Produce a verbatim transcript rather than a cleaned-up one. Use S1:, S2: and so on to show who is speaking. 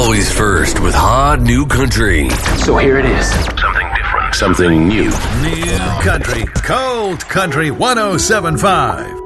S1: always first with hot new country.
S2: So here it is.
S3: Something different. Something new.
S4: New country. Cold Country one oh seven point five.